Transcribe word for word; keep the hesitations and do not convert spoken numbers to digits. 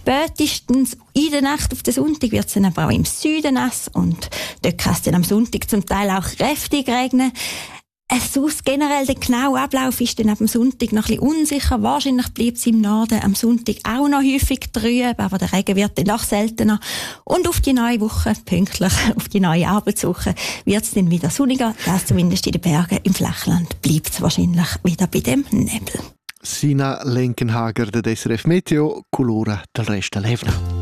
Spätestens in der Nacht auf den Sonntag wird es dann aber auch im Süden nass und dort kann es dann am Sonntag zum Teil auch kräftig regnen. Sonst generell der genaue Ablauf ist dann ab dem Sonntag noch ein bisschen unsicher. Wahrscheinlich bleibt es im Norden am Sonntag auch noch häufig trüb, aber der Regen wird dann doch seltener. Und auf die neue Woche, pünktlich auf die neue Arbeitswoche, wird es dann wieder sonniger. Das zumindest in den Bergen. Im Flachland bleibt es wahrscheinlich wieder bei dem Nebel. Sina Lenkenhager, der S R F Meteo, Colora del Rest Levna.